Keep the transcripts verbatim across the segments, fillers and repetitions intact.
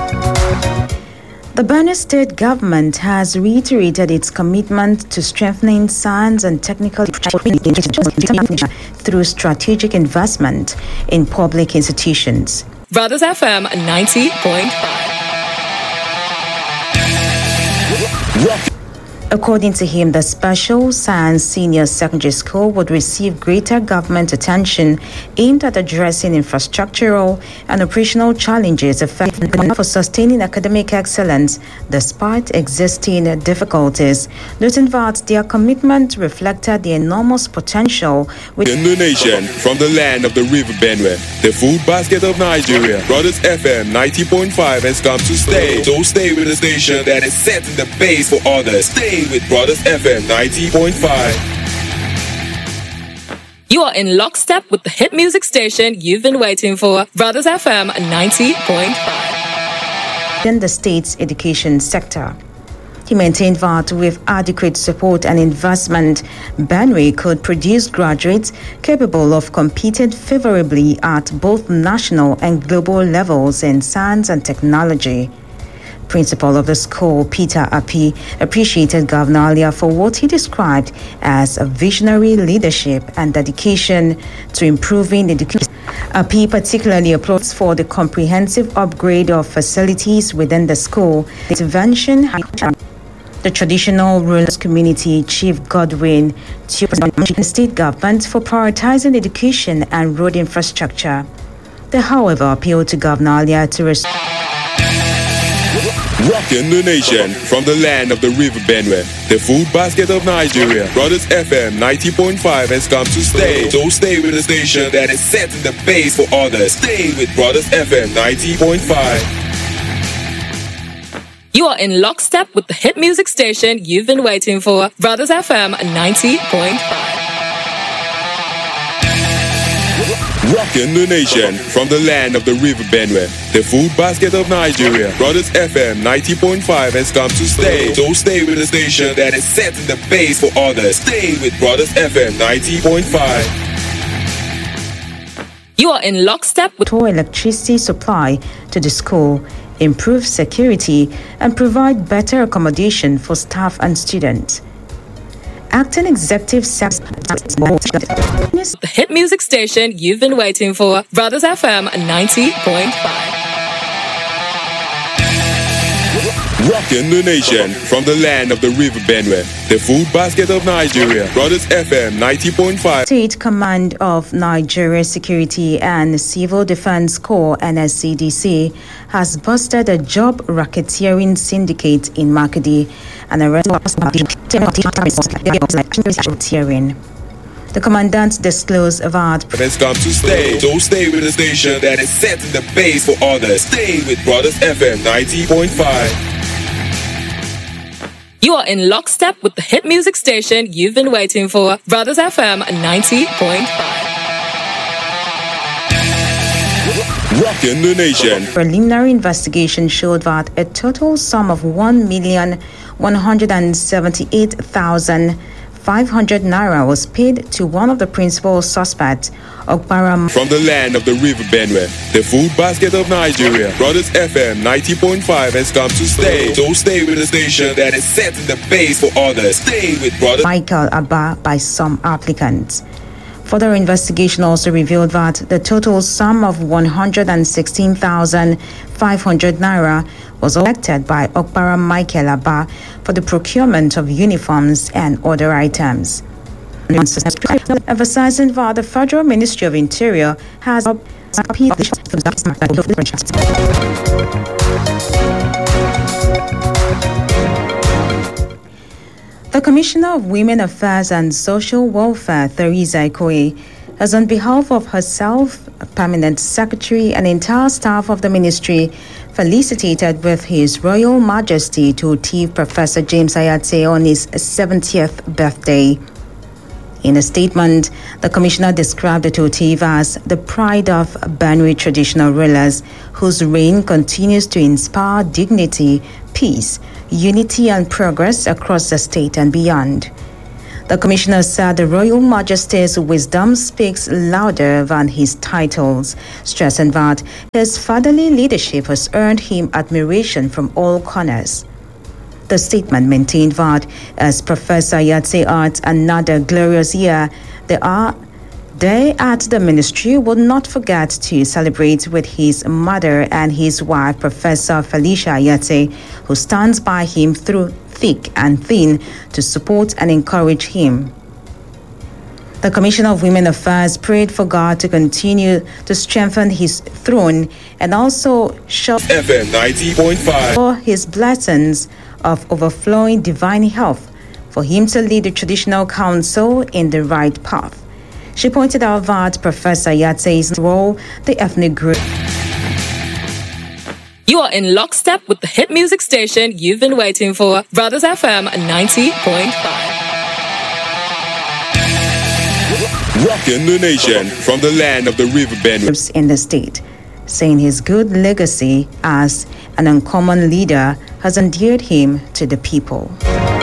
The Benue State government has reiterated its commitment to strengthening science and technical through strategic investment in public institutions. Brothers F M ninety point five. According to him, the Special Science Senior Secondary School would receive greater government attention aimed at addressing infrastructural and operational challenges affecting for sustaining academic excellence despite existing difficulties, noting that their commitment reflected the enormous potential within the nation from the land of the River Benue, the food basket of Nigeria. Brothers F M ninety point five has come to stay. So stay with the station that is setting the pace for others. Stay with Brothers F M ninety point five. You are in lockstep with the hit music station you've been waiting for. Brothers F M ninety point five. In the state's education sector, he maintained that with adequate support and investment, Benue could produce graduates capable of competing favorably at both national and global levels in science and technology. Principal of the school, Peter Api, appreciated Governor Alia for what he described as a visionary leadership and dedication to improving education. Api particularly applauds for the comprehensive upgrade of facilities within the school. The intervention, the traditional rulers community, Chief Godwin, to the state government for prioritizing education and road infrastructure. They, however, appealed to Governor Alia to restore Rocking the nation from the land of the River Benue, the food basket of Nigeria. Brothers F M ninety point five has come to stay. So stay with the station that is setting the pace for others. Stay with Brothers F M ninety point five. You are in lockstep with the hit music station you've been waiting for. Brothers F M ninety point five. Rocking the nation from the land of the River Benue, the food basket of Nigeria. Brothers F M ninety point five has come to stay. So stay with the station that is setting the pace for others. Stay with Brothers F M ninety point five. You are in lockstep with electricity supply to the school, improve security, and provide better accommodation for staff and students. Acting Executive Secretary, the hit music station you've been waiting for. Brothers F M ninety point five. Rocking the nation from the land of the River Benue, the food basket of Nigeria. Brothers F M ninety point five. State Command of Nigeria Security and Civil Defense Corps (N S C D C) has busted a job racketeering syndicate in Makudi and arrested racketeering. The commandant disclosed that has come to stay. So stay with the station that is setting the pace for others. Stay with Brothers F M ninety point five. You are in lockstep with the hit music station you've been waiting for. Brothers F M ninety point five. Rocking the nation. Preliminary investigation showed that a total sum of one million one hundred seventy-eight thousand five hundred naira was paid to one of the principal suspects, Okpara. From the land of the River Benue, the food basket of Nigeria. Brothers F M ninety point five has come to stay. So stay with the station that is setting the pace for others. Stay with Brothers Michael Abba by some applicants. Further investigation also revealed that the total sum of one hundred sixteen thousand five hundred naira was collected by Okpara Michael Abba for the procurement of uniforms and other items. Emphasizing that the Federal Ministry of Interior has The Commissioner of Women Affairs and Social Welfare, Theresa Ikoyi, has on behalf of herself, Permanent Secretary, and entire staff of the ministry, felicitated with His Royal Majesty Totif Professor James Ayate on his seventieth birthday. In a statement, the Commissioner described the Totif as the pride of Benue traditional rulers, whose reign continues to inspire dignity, peace, unity, and progress across the state and beyond. The commissioner said the Royal Majesty's wisdom speaks louder than his titles, stressing that his fatherly leadership has earned him admiration from all corners. The statement maintained that as Professor Yatse adds another glorious year, there are They at the ministry would not forget to celebrate with his mother and his wife, Professor Felicia Yatse, who stands by him through thick and thin to support and encourage him. The Commissioner of Women Affairs prayed for God to continue to strengthen his throne and also show F M ninety point five for his blessings of overflowing divine health for him to lead the traditional council in the right path. She pointed out that Professor Yatse's role, the ethnic group. You are in lockstep with the hit music station you've been waiting for, Brothers F M ninety point five. Rocking the nation from the land of the River Benue. In the state, saying his good legacy as an uncommon leader has endeared him to the people.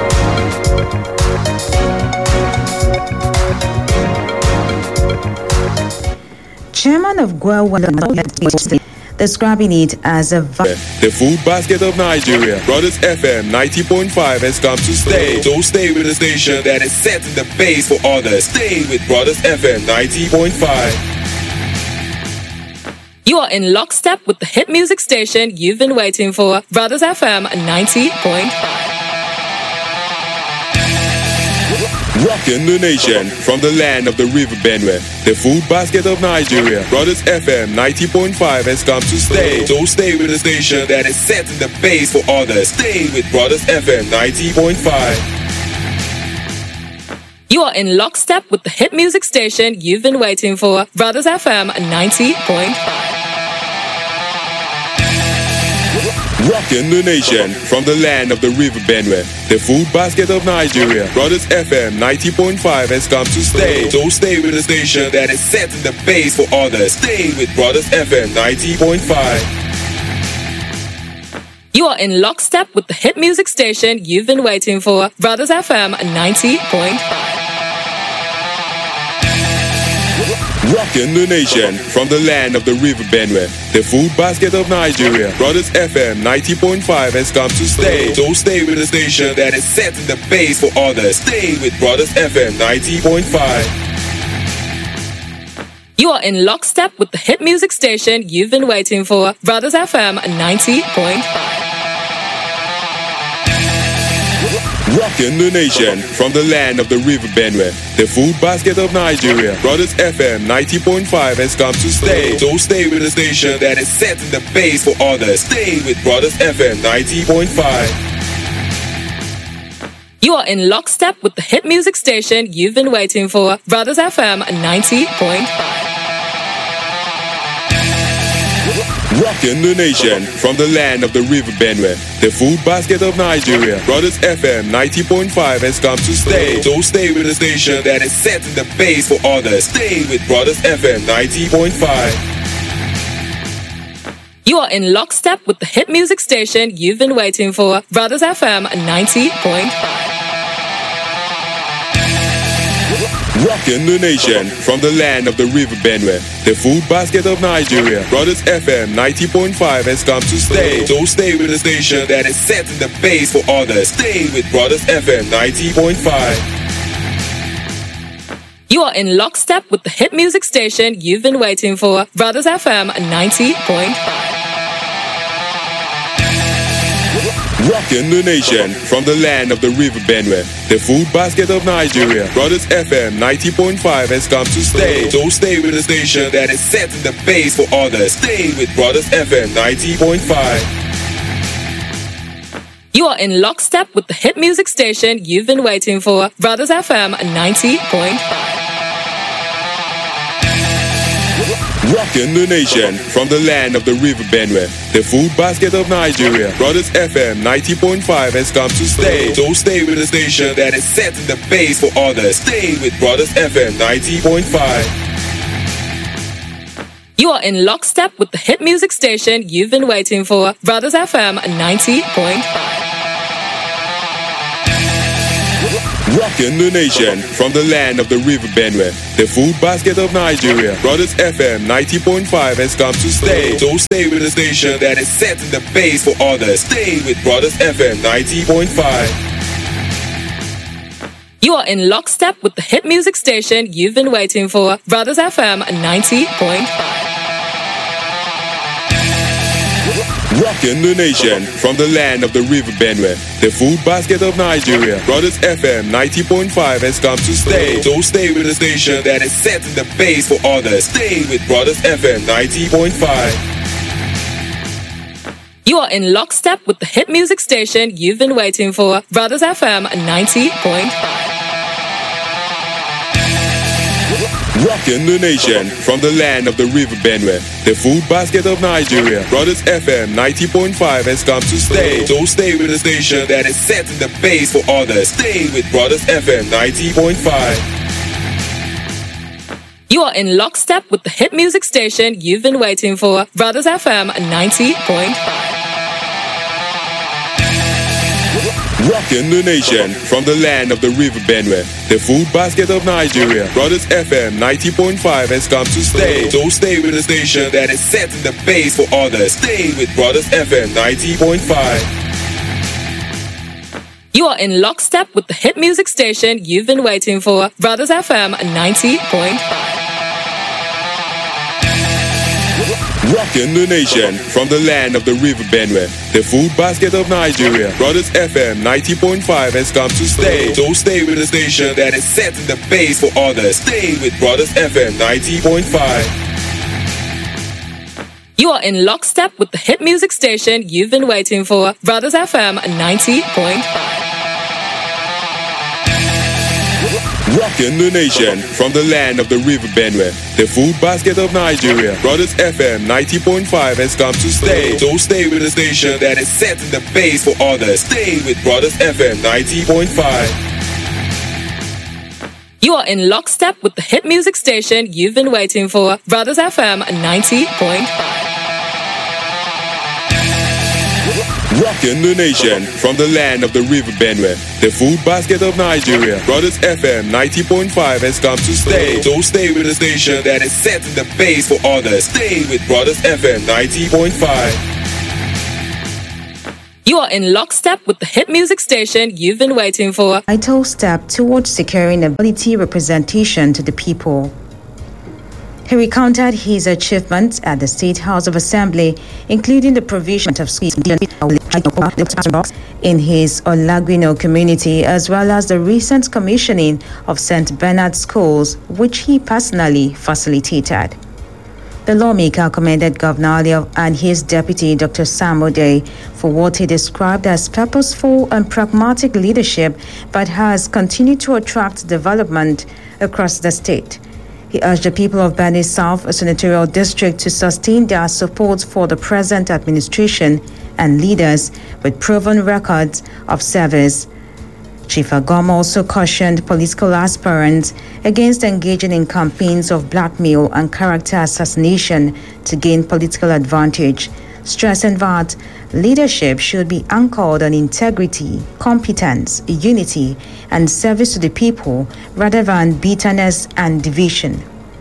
Chairman of Gwel describing it as a the food basket of Nigeria. Brothers F M ninety point five has come to stay. So stay with the station that is setting the pace for others. Stay with Brothers F M ninety point five. You are in lockstep with the hit music station you've been waiting for, Brothers F M ninety point five. Rocking the nation from the land of the River Benue, the food basket of Nigeria. Brothers F M ninety point five has come to stay. So stay with the station that is setting the pace for others. Stay with Brothers F M ninety point five. You are in lockstep with the hit music station you've been waiting for, Brothers F M ninety point five. Rocking the nation from the land of the River Benue, the food basket of Nigeria. Brothers F M ninety point five has come to stay. So stay with the station that is setting the pace for others. Stay with Brothers F M ninety point five. You are in lockstep with the hit music station you've been waiting for, Brothers F M ninety point five. Rocking the nation from the land of the River Benue, the food basket of Nigeria. Brothers F M ninety point five has come to stay. So stay with the station that is setting the pace for others. Stay with Brothers F M ninety point five. You are in lockstep with the hit music station you've been waiting for, Brothers F M ninety point five. Rocking the nation from the land of the River Benue, the food basket of Nigeria. Brothers F M ninety point five has come to stay. So stay with the station that is setting the pace for others. Stay with Brothers F M ninety point five. You are in lockstep with the hit music station you've been waiting for, Brothers F M ninety point five. Rocking the nation from the land of the River Benue, the food basket of Nigeria. Brothers F M ninety point five has come to stay. So stay with the station that is setting the pace for others. Stay with Brothers F M ninety point five. You are in lockstep with the hit music station you've been waiting for, Brothers F M ninety point five. Rocking the nation from the land of the River Benue, the food basket of Nigeria. Brothers F M ninety point five has come to stay. So stay with the station that is setting the pace for others. Stay with Brothers F M ninety point five. You are in lockstep with the hit music station you've been waiting for, Brothers F M ninety point five. Rocking the nation from the land of the River Benue, the food basket of Nigeria. Brothers F M ninety point five has come to stay. So stay with the station that is setting the pace for others. Stay with Brothers F M ninety point five. You are in lockstep with the hit music station you've been waiting for, Brothers F M ninety point five. Rocking the nation from the land of the River Benue, the food basket of Nigeria. Brothers F M ninety point five has come to stay. So stay with the station that is setting the pace for others. Stay with Brothers F M ninety point five. You are in lockstep with the hit music station you've been waiting for, Brothers F M ninety point five. Rocking the nation from the land of the River Benue, the food basket of Nigeria. Brothers F M ninety point five has come to stay. So stay with the station that is setting the pace for others. Stay with Brothers F M ninety point five. You are in lockstep with the hit music station you've been waiting for. Brothers F M ninety point five. Rocking the nation from the land of the River Benue, the food basket of Nigeria. Brothers F M ninety point five has come to stay. So stay with the station that is setting the pace for others. Stay with Brothers F M ninety point five. You are in lockstep with the hit music station you've been waiting for. Brothers F M ninety point five. Rocking the nation from the land of the River Benue, the food basket of Nigeria. Brothers F M ninety point five has come to stay. So stay with the station that is setting the pace for others. Stay with Brothers F M ninety point five. You are in lockstep with the hit music station you've been waiting for. Brothers F M ninety point five. Rocking the nation from the land of the River Benue, the food basket of Nigeria. Brothers F M ninety point five has come to stay. So stay with the station that is setting the pace for others. Stay with Brothers F M ninety point five. You are in lockstep with the hit music station you've been waiting for. Brothers F M ninety point five. Rocking the nation from the land of the River Benue, the food basket of Nigeria. Brothers F M ninety point five has come to stay. So stay with the station that is setting the pace for others. Stay with Brothers F M ninety point five. You are in lockstep with the hit music station you've been waiting for. Brothers F M ninety point five. Rocking the nation from the land of the River Benue, the food basket of Nigeria. Brothers F M ninety point five has come to stay. So stay with the station that is setting the pace for others. Stay with Brothers F M ninety point five. You are in lockstep with the hit music station you've been waiting for. Brothers F M ninety point five. Rocking the nation from the land of the River Benue, the food basket of Nigeria. Brothers F M ninety point five has come to stay. So stay with the station that is setting the pace for others. Stay with Brothers F M ninety point five. You are in lockstep with the hit music station you've been waiting for. Vital step towards securing ability representation to the people. He recounted his achievements at the State House of Assembly, including the provision of schools in his Olaguino community, as well as the recent commissioning of Saint Bernard schools, which he personally facilitated. The lawmaker commended Governor Ali and his deputy, Doctor Sam Odey, for what he described as purposeful and pragmatic leadership that has continued to attract development across the state. He urged the people of Benue South, a senatorial district, to sustain their support for the present administration and leaders with proven records of service. Chief Agom also cautioned political aspirants against engaging in campaigns of blackmail and character assassination to gain political advantage, stressing that leadership should be anchored on integrity, competence, unity, and service to the people rather than bitterness and division.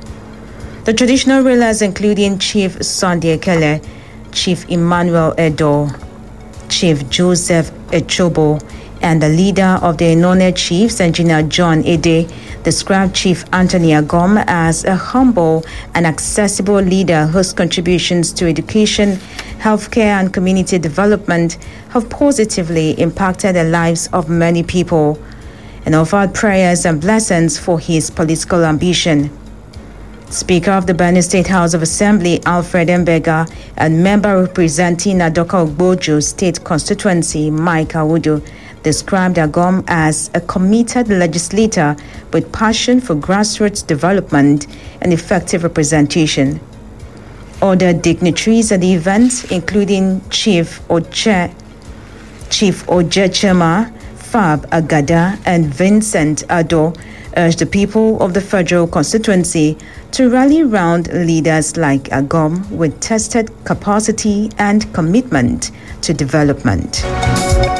The traditional rulers, including Chief Sunday Ekele, Chief Emmanuel Edo, Chief Joseph Echobo, and the leader of the Enone Chiefs, Engineer John Ede, described Chief Anthony Agom as a humble and accessible leader whose contributions to education, healthcare, and community development have positively impacted the lives of many people, and offered prayers and blessings for his political ambition. Speaker of the Benue State House of Assembly, Alfred Mbega, and member representing Adoka Ogbojo State Constituency, Mike Awudu, described Agom as a committed legislator with passion for grassroots development and effective representation. Other dignitaries at the event, including Chief Oche, Chief Ojechema, Fab Agada, and Vincent Ado, urged the people of the federal constituency to rally round leaders like Agom with tested capacity and commitment to development.